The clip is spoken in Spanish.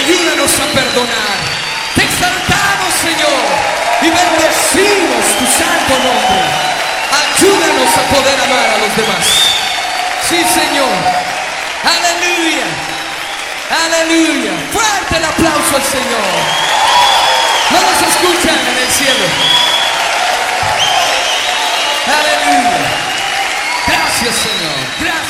ayúdanos a perdonar. Te exaltamos, Señor, y bendecimos tu santo nombre. Ayúdanos a poder amar a los demás. Sí, Señor. Aleluya. Aleluya. Fuerte el aplauso al Señor. No nos escuchan en el cielo. Aleluya. Gracias, Señor. Gracias.